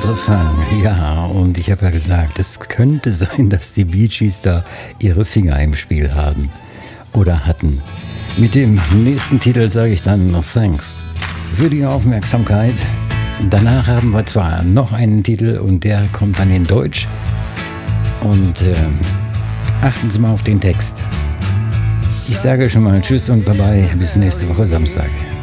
Song. Ja, und ich habe ja gesagt, es könnte sein, dass die Bee Gees da ihre Finger im Spiel haben oder hatten. Mit dem nächsten Titel sage ich dann Thanks für die Aufmerksamkeit. Danach haben wir zwar noch einen Titel und der kommt dann in Deutsch. Und achten Sie mal auf den Text. Ich sage schon mal Tschüss und Bye-bye, bis nächste Woche Samstag.